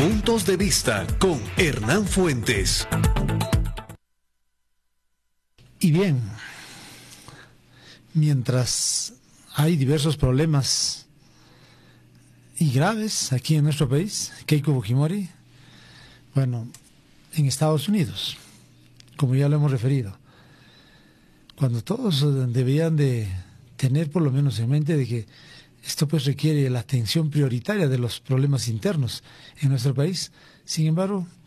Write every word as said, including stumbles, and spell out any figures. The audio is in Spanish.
Puntos de Vista con Hernán Fuentes. Y bien, mientras hay diversos problemas y graves aquí en nuestro país, Keiko Fujimori, bueno, en Estados Unidos, como ya lo hemos referido, cuando todos deberían de tener por lo menos en mente de que esto pues requiere la atención prioritaria de los problemas internos en nuestro país, sin embargo,